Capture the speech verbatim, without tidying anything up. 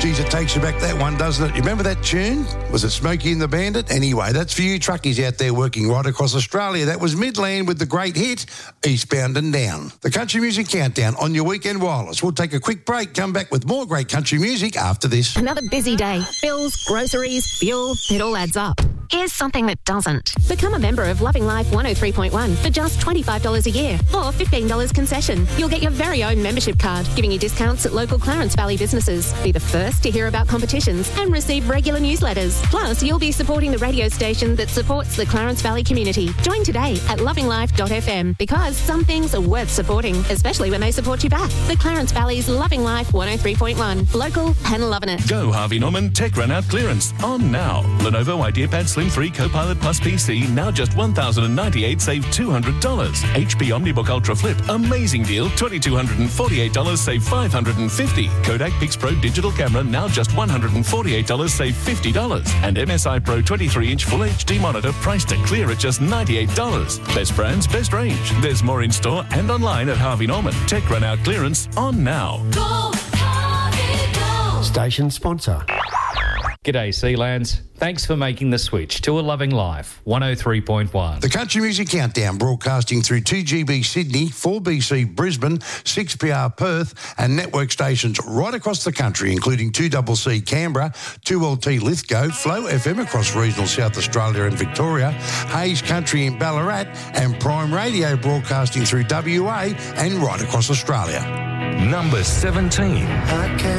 Geez, it takes you back, that one, doesn't it? You remember that tune? Was it Smokey and the Bandit? Anyway, that's for you truckies out there working right across Australia. That was Midland with the great hit, Eastbound and Down. The Country Music Countdown on your Weekend Wireless. We'll take a quick break, come back with more great country music after this. Another busy day. Bills, groceries, fuel, it all adds up. Here's something that doesn't. Become a member of Loving Life one oh three point one for just twenty-five dollars a year or fifteen dollars concession. You'll get your very own membership card, giving you discounts at local Clarence Valley businesses. Be the first to hear about competitions and receive regular newsletters. Plus, you'll be supporting the radio station that supports the Clarence Valley community. Join today at loving life dot f m because some things are worth supporting, especially when they support you back. The Clarence Valley's Loving Life one oh three point one. Local and loving it. Go Harvey Norman Tech Run Out Clearance on now. Lenovo IdeaPad Slim three Copilot Plus P C now just one thousand ninety-eight dollars, save two hundred dollars. H P OmniBook Ultra Flip, amazing deal, two thousand two hundred forty-eight dollars, save five hundred fifty dollars. Kodak PixPro Digital Camera now just one hundred forty-eight dollars, save fifty dollars. And M S I Pro twenty-three inch Full H D monitor priced to clear at just ninety-eight dollars. Best brands, best range. There's more in store and online at Harvey Norman. Tech Run Out Clearance on now. Go, Harvey, go. Station sponsor. G'day, Sealands. Thanks for making the switch to A Loving Life, one oh three point one. The Country Music Countdown, broadcasting through two G B Sydney, four B C Brisbane, six P R Perth, and network stations right across the country, including two C C Canberra, two L T Lithgow, Flow F M across regional South Australia and Victoria, Hayes Country in Ballarat, and Prime Radio broadcasting through W A and right across Australia. Number seventeen. I can't